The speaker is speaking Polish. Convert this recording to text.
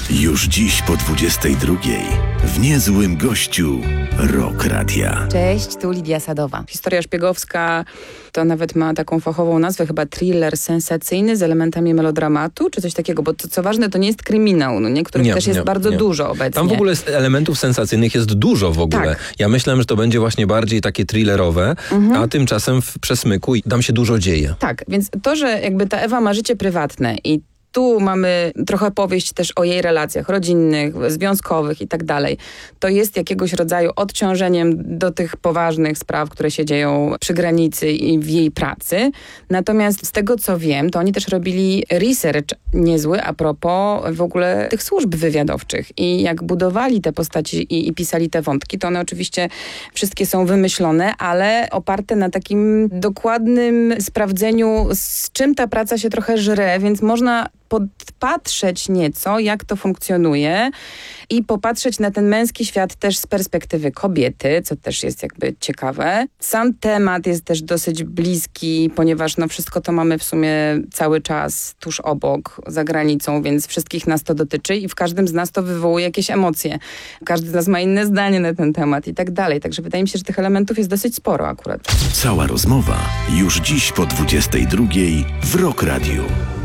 Już dziś po 22:00 w Niezłym Gościu Rock Radia. Cześć, tu Lidia Sadowa. Historia szpiegowska to nawet ma taką fachową nazwę, chyba thriller sensacyjny z elementami melodramatu, czy coś takiego, bo to, co ważne, to nie jest kryminał, no niektórych też jest bardzo dużo obecnie. Tam w ogóle elementów sensacyjnych jest dużo w ogóle. Tak. Ja myślałem, że to będzie właśnie bardziej takie thrillerowe, a tymczasem w przesmyku tam się dużo dzieje. Tak, więc to, że jakby ta Ewa ma życie prywatne i tu mamy trochę powieść też o jej relacjach rodzinnych, związkowych i tak dalej. To jest jakiegoś rodzaju odciążeniem do tych poważnych spraw, które się dzieją przy granicy i w jej pracy. Natomiast z tego, co wiem, to oni też robili research niezły a propos w ogóle tych służb wywiadowczych. I jak budowali te postaci i pisali te wątki, to one oczywiście wszystkie są wymyślone, ale oparte na takim dokładnym sprawdzeniu, z czym ta praca się trochę żre, więc można podpatrzeć nieco, jak to funkcjonuje i popatrzeć na ten męski świat też z perspektywy kobiety, co też jest jakby ciekawe. Sam temat jest też dosyć bliski, ponieważ no wszystko to mamy w sumie cały czas tuż obok, za granicą, więc wszystkich nas to dotyczy i w każdym z nas to wywołuje jakieś emocje. Każdy z nas ma inne zdanie na ten temat i tak dalej. Także wydaje mi się, że tych elementów jest dosyć sporo akurat. Cała rozmowa już dziś po 22:00 w Rock Radiu.